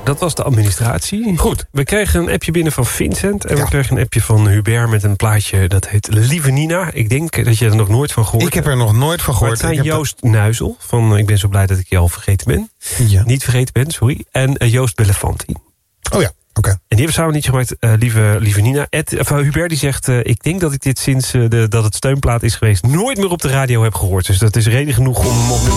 dat was de administratie. Goed. We kregen een appje binnen van Vincent. En we kregen een appje van Hubert met een plaatje. Dat heet Lieve Nina. Ik denk dat je er nog nooit van gehoord hebt. Ik heb er nog nooit van gehoord. Maar het zijn Joost Nuizel. Van ik ben zo blij dat ik je al vergeten ben. Ja. Niet vergeten ben, sorry. En Joost Belefanti. Oh ja, oké. En die hebben samen niet gemaakt. Lieve Nina. Hubert die zegt... ik denk dat ik dit sinds dat het steunplaat is geweest... nooit meer op de radio heb gehoord. Dus dat is reden genoeg om op